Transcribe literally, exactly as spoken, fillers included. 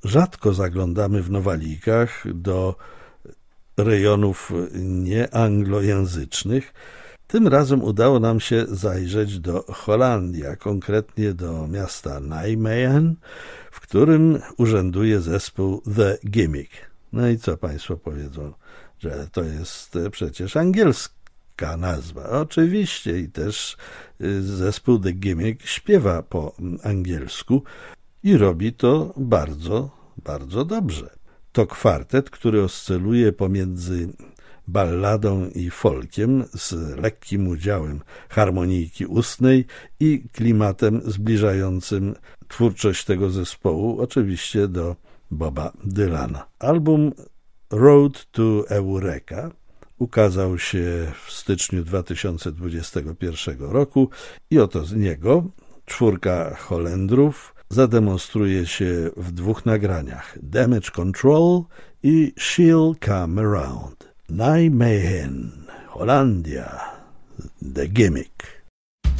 rzadko zaglądamy w Nowalijkach do rejonów nieanglojęzycznych. Tym razem udało nam się zajrzeć do Holandii, a konkretnie do miasta Nijmegen, w którym urzęduje zespół The Gimmick. No i co Państwo powiedzą, że to jest przecież angielska nazwa. Oczywiście i też zespół The Gimmick śpiewa po angielsku i robi to bardzo, bardzo dobrze. To kwartet, który oscyluje pomiędzy balladą i folkiem z lekkim udziałem harmonijki ustnej i klimatem zbliżającym twórczość tego zespołu oczywiście do Boba Dylana. Album Road to Eureka ukazał się w styczniu dwa tysiące dwudziestego pierwszego roku i oto z niego czwórka Holendrów zademonstruje się w dwóch nagraniach: Damage Control i She'll Come Around. Nijmegen, Holandia, The Gimmick.